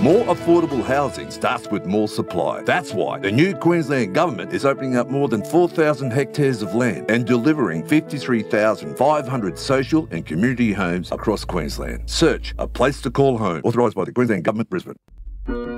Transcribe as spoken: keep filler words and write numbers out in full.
More affordable housing starts with more supply. That's why the new Queensland Government is opening up more than four thousand hectares of land and delivering fifty-three thousand five hundred social and community homes across Queensland. Search A Place to Call Home, authorised by the Queensland Government, Brisbane.